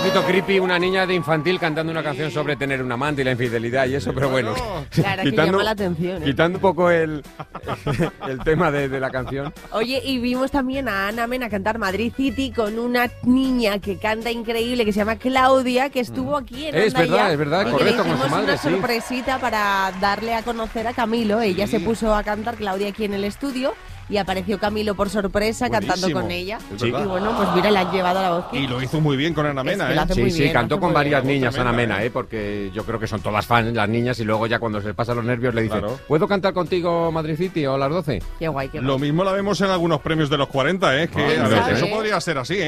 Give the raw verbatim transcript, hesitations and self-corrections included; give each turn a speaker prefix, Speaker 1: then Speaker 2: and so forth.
Speaker 1: poquito creepy una niña de infantil cantando una canción sobre tener un amante y la infidelidad y eso, pero bueno.
Speaker 2: Claro, que llama la atención, ¿eh?
Speaker 1: Quitando un poco el, el tema de, de la canción.
Speaker 2: Oye, y vimos también a Ana Mena cantar Madrid City con una niña que canta increíble, que se llama Claudia, que estuvo aquí en
Speaker 1: Es
Speaker 2: Onda
Speaker 1: verdad,
Speaker 2: Ya,
Speaker 1: es verdad,
Speaker 2: y
Speaker 1: correcto,
Speaker 2: le
Speaker 1: con su
Speaker 2: hicimos
Speaker 1: madre,
Speaker 2: una
Speaker 1: sí.
Speaker 2: sorpresita para darle a conocer a Camilo. Ella se puso a cantar Claudia aquí en el estudio y apareció Camilo por sorpresa
Speaker 3: Buenísimo.
Speaker 2: cantando con ella.
Speaker 3: Es verdad.
Speaker 2: Y bueno, pues mira, le han llevado la voz.
Speaker 3: Y lo hizo muy bien con Ana Mena,
Speaker 2: que lo
Speaker 3: ¿eh?
Speaker 2: hace
Speaker 1: Sí,
Speaker 2: muy
Speaker 1: sí,
Speaker 2: bien,
Speaker 1: cantó
Speaker 2: hace
Speaker 1: con
Speaker 2: muy
Speaker 1: varias
Speaker 3: bien.
Speaker 1: niñas
Speaker 3: Tremenda,
Speaker 1: Ana Mena,
Speaker 3: ¿eh?
Speaker 1: ¿eh? Porque yo creo que son todas fans las niñas y luego ya cuando se les pasan los nervios le dicen,
Speaker 3: Claro.
Speaker 1: ¿puedo cantar contigo Madrid City o a las doce?
Speaker 2: Qué guay, qué guay.
Speaker 3: Lo mismo la vemos en algunos premios de los cuarenta, ¿eh? Que
Speaker 1: Ah,
Speaker 3: a ver,
Speaker 2: ¿sabe?
Speaker 3: eso podría ser así, ¿eh?